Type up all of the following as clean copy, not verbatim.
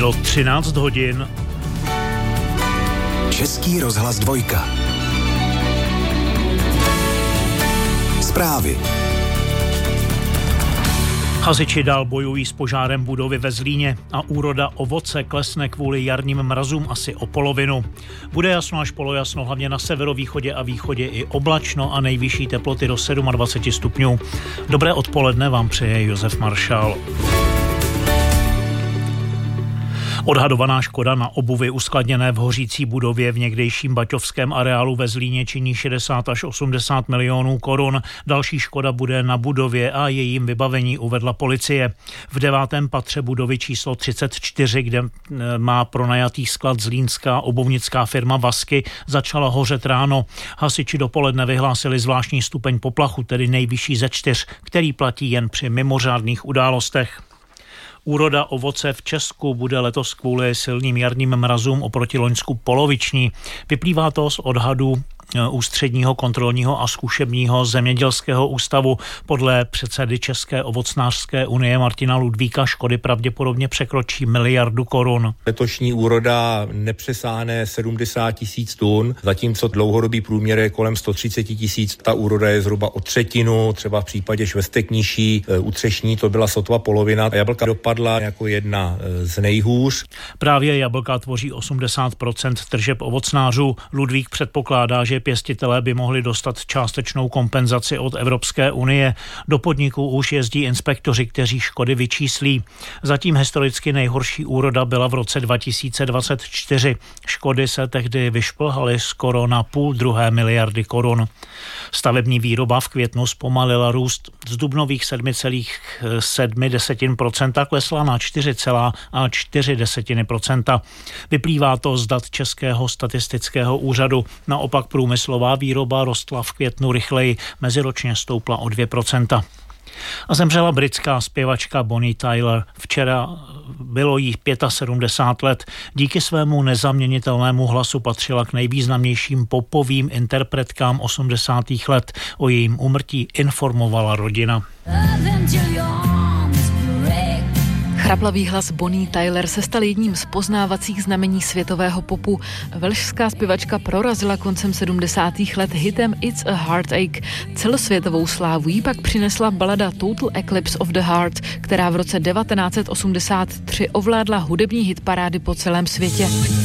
Bylo 13 hodin. Český rozhlas 2. Zprávy. Hasiči dál bojují s požárem budovy ve Zlíně a úroda ovoce klesne kvůli jarním mrazům asi o polovinu. Bude jasno až polojasno, hlavně na severovýchodě a východě i oblačno a nejvyšší teploty do 27 stupňů. Dobré odpoledne vám přeje Josef Maršál. Odhadovaná škoda na obuvi uskladněné v hořící budově v někdejším baťovském areálu ve Zlíně činí 60 až 80 milionů korun. Další škoda bude na budově a jejím vybavení, uvedla policie. V 9. patře budovy číslo 34, kde má pronajatý sklad zlínská obuvnická firma Vasky, začala hořet ráno. Hasiči dopoledne vyhlásili zvláštní stupeň poplachu, tedy nejvyšší ze 4, který platí jen při mimořádných událostech. Úroda ovoce v Česku bude letos kvůli silným jarním mrazům oproti loňsku poloviční. Vyplývá to z odhadu Ústředního kontrolního a zkušebního zemědělského ústavu. Podle předsedy České ovocnářské unie Martina Ludvíka škody pravděpodobně překročí 1 miliardu korun. Letošní úroda nepřesáhne 70 tisíc tun, zatímco dlouhodobý průměr je kolem 130 tisíc. Ta úroda je zhruba o třetinu, třeba v případě švestek nižší, u třešní to byla sotva polovina. Jablka dopadla jako jedna z nejhůř. Právě jablka tvoří 80% tržeb ovocnářů. Ludvík předpokládá, že pěstitelé by mohli dostat částečnou kompenzaci od Evropské unie. Do podniků už jezdí inspektoři, kteří škody vyčíslí. Zatím historicky nejhorší úroda byla v roce 2024. Škody se tehdy vyšplhaly skoro na 0,5 miliardy korun. Stavební výroba v květnu zpomalila růst. Z dubnových 7,7% klesla na 4,4%. Vyplývá to z dat Českého statistického úřadu. Naopak průmyslová výroba rostla v květnu rychleji, meziročně stoupla o 2%. A zemřela britská zpěvačka Bonnie Tyler. Včera bylo jí 75 let. Díky svému nezaměnitelnému hlasu patřila k nejvýznamnějším popovým interpretkám 80. let. O jejím úmrtí informovala rodina. Chraplavý hlas Bonnie Tyler se stal jedním z poznávacích znamení světového popu. Velšská zpěvačka prorazila koncem 70. let hitem It's a Heartache. Celosvětovou slávu jí pak přinesla balada Total Eclipse of the Heart, která v roce 1983 ovládla hudební hitparády po celém světě.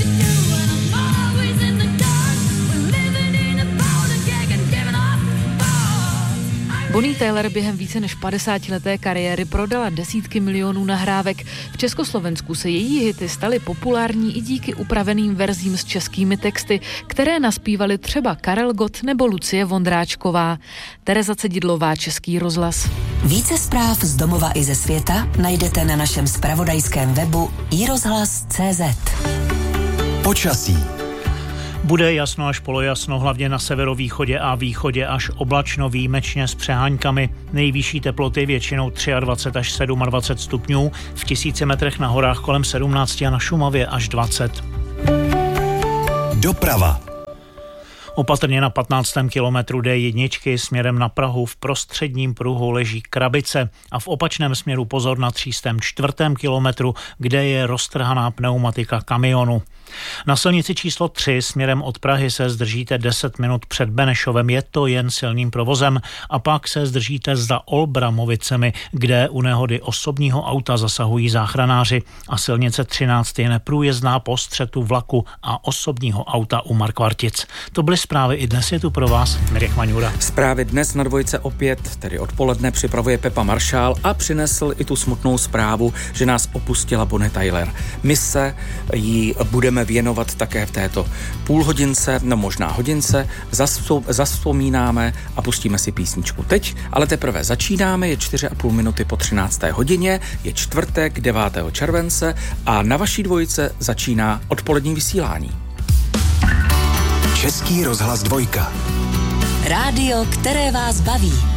Bonnie Tyler během více než 50leté kariéry prodala desítky milionů nahrávek. V Československu se její hity staly populární i díky upraveným verzím s českými texty, které naspívali třeba Karel Gott nebo Lucie Vondráčková. Tereza Cedidlová, Český rozhlas. Více zpráv z domova i ze světa najdete na našem zpravodajském webu iRozhlas.cz. Počasí. Bude jasno až polojasno, hlavně na severovýchodě a východě až oblačno, výjimečně s přeháňkami. Nejvyšší teploty většinou 23 až 27 stupňů, v 1000 metrech na horách kolem 17 a na Šumavě až 20. Doprava. Opatrně na 15. kilometru D1 směrem na Prahu v prostředním pruhu leží krabice a v opačném směru pozor na 304. kilometru, kde je roztrhaná pneumatika kamionu. Na silnici číslo 3 směrem od Prahy se zdržíte 10 minut před Benešovem, je to jen silným provozem, a pak se zdržíte za Olbramovicemi, kde u nehody osobního auta zasahují záchranáři, a silnice 13 je neprůjezdná po střetu vlaku a osobního auta u Markvartic. To byly zprávy, i dnes je tu pro vás Mirek Maňura. Zprávy dnes na Dvojce opět, tedy odpoledne, připravuje Pepa Maršál a přinesl i tu smutnou zprávu, že nás opustila Bonnie Tyler. My se jí budeme věnovat také v této půlhodince, no možná hodince, zavzpomínáme a pustíme si písničku. Teď ale teprve začínáme, je 4,5 minuty po 13. hodině, je čtvrtek 9. července a na vaší Dvojce začíná odpolední vysílání. Český rozhlas 2. Rádio, které vás baví.